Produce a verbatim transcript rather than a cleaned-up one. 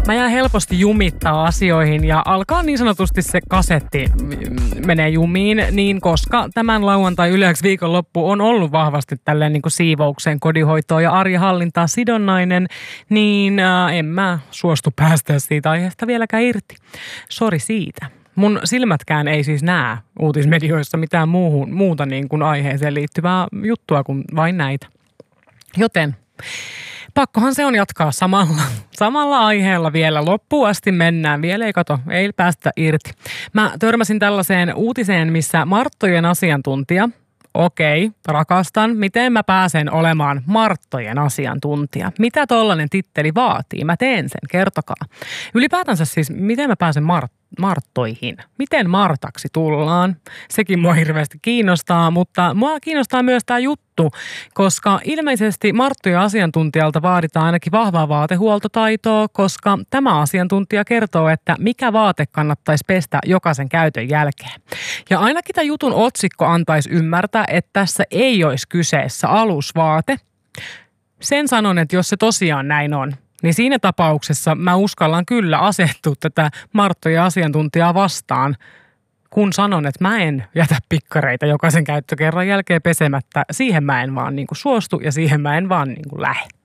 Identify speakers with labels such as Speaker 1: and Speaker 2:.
Speaker 1: Mä jään helposti jumittaa asioihin ja alkaa niin sanotusti se kasetti menee jumiin, niin koska tämän lauantai yleensä viikonloppu on ollut vahvasti tälleen niin kuin siivoukseen, kodinhoitoon ja arjenhallintaan sidonnainen, niin äh, en mä suostu päästä siitä aiheesta vieläkään irti. Sori siitä. Mun silmätkään ei siis näe uutismedioissa mitään muuhun, muuta niin kuin aiheeseen liittyvää juttua kuin vain näitä. Joten pakkohan se on jatkaa samalla, samalla aiheella vielä. Loppuun asti mennään. Vielä ei kato, ei päästä irti. Mä törmäsin tällaiseen uutiseen, missä Marttojen asiantuntija, okei, rakastan, miten mä pääsen olemaan Marttojen asiantuntija? Mitä tollainen titteli vaatii? Mä teen sen, kertokaa. Ylipäätänsä siis, miten mä pääsen Mart- Marttoihin? Miten Martaksi tullaan? Sekin mua hirveästi kiinnostaa, mutta mua kiinnostaa myös tämä juttu, koska ilmeisesti Marttojen asiantuntijalta vaaditaan ainakin vahvaa vaatehuoltotaitoa, koska tämä asiantuntija kertoo, että mikä vaate kannattaisi pestä jokaisen käytön jälkeen. Ja ainakin tämä jutun otsikko antaisi ymmärtää, että tässä ei olisi kyseessä alusvaate. Sen sanon, että jos se tosiaan näin on, niin siinä tapauksessa mä uskallan kyllä asettua tätä Marttojen asiantuntijaa vastaan, kun sanon, että mä en jätä pikkareita jokaisen käyttökerran jälkeen pesemättä. Siihen mä en vaan niin kuin suostu ja siihen mä en vaan niin kuin lähde.